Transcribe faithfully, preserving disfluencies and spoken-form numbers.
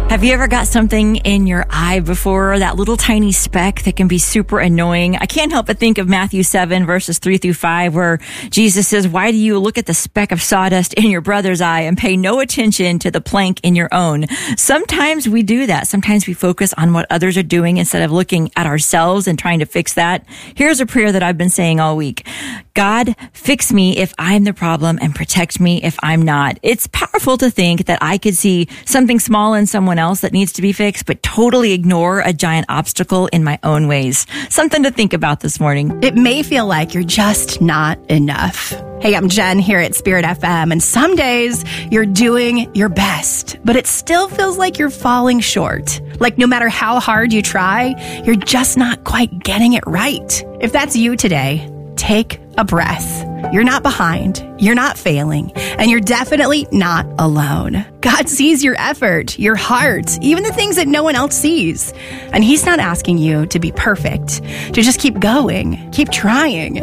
Have you ever got something in your eye before, that little tiny speck that can be super annoying? I can't help but think of Matthew seven, verses three through five, where Jesus says, why do you look at the speck of sawdust in your brother's eye and pay no attention to the plank in your own? Sometimes we do that. Sometimes we focus on what others are doing instead of looking at ourselves and trying to fix that. Here's a prayer that I've been saying all week. God, fix me if I'm the problem and protect me if I'm not. It's powerful to think that I could see something small in someone else that needs to be fixed, but totally ignore a giant obstacle in my own ways. Something to think about this morning. It may feel like you're just not enough. Hey, I'm Jen here at Spirit F M, and some days you're doing your best, but it still feels like you're falling short. Like no matter how hard you try, you're just not quite getting it right. If that's you today, take a breath. You're not behind, you're not failing, and you're definitely not alone. God sees your effort, your heart, even the things that no one else sees. And He's not asking you to be perfect, to just keep going, keep trying.